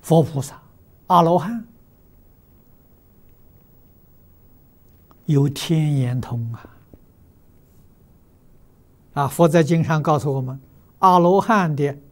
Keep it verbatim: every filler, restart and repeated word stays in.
佛菩萨、阿罗汉有天眼通啊！啊，佛在经上告诉我们，阿罗汉的